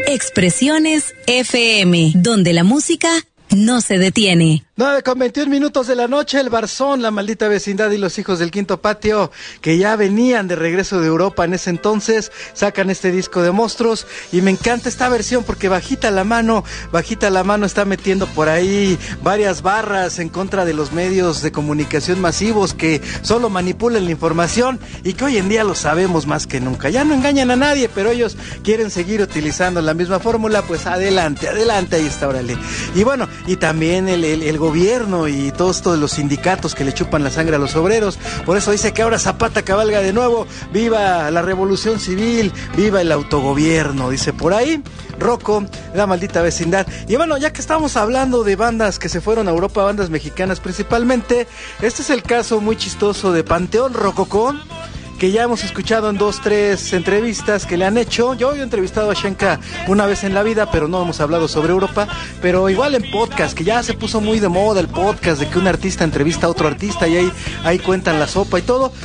Expresiones FM, donde la música no se detiene. 9:21 de la noche, el Barzón, La Maldita Vecindad y Los Hijos del Quinto Patio, que ya venían de regreso de Europa en ese entonces, sacan este disco de monstruos y me encanta esta versión porque Bajita la Mano está metiendo por ahí varias barras en contra de los medios de comunicación masivos que solo manipulan la información y que hoy en día lo sabemos más que nunca. Ya no engañan a nadie, pero ellos quieren seguir utilizando la misma fórmula, pues adelante, ahí está, órale. Y bueno, y también el gobierno y todo esto de los sindicatos que le chupan la sangre a los obreros. Por eso dice que ahora Zapata cabalga de nuevo. Viva la revolución civil, viva el autogobierno, dice por ahí Rocco, La Maldita Vecindad. Y bueno, ya que estamos hablando de bandas que se fueron a Europa, bandas mexicanas principalmente, este es el caso muy chistoso de Panteón Rococó, que ya hemos escuchado en 2-3 entrevistas que le han hecho. Yo he entrevistado a Shenka una vez en la vida, pero no hemos hablado sobre Europa, pero igual en podcast, que ya se puso muy de moda el podcast de que un artista entrevista a otro artista y ahí cuentan la sopa y todo.